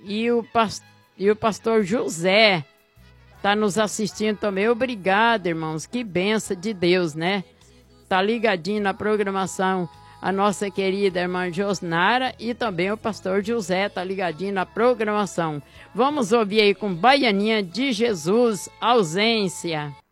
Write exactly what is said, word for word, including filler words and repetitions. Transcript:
E o, pas, e o pastor José tá nos assistindo também. Obrigado, irmãos. Que benção de Deus, né? Tá ligadinho na programação a nossa querida irmã Josnara e também o pastor José tá ligadinho na programação. Vamos ouvir aí com Baianinha de Jesus, Ausência.